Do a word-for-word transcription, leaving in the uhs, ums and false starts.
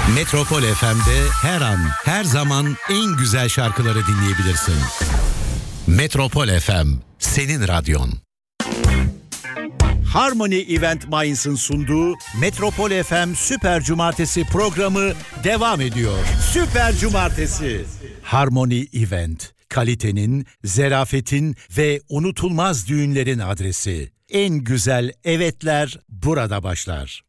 Metropol F M'de her an, her zaman en güzel şarkıları dinleyebilirsin. Metropol F M, senin radyon. Harmony Event Mainz'ın sunduğu Metropol F M Süper Cumartesi programı devam ediyor. Süper Cumartesi. Harmony Event, kalitenin, zerafetin ve unutulmaz düğünlerin adresi. En güzel evetler burada başlar.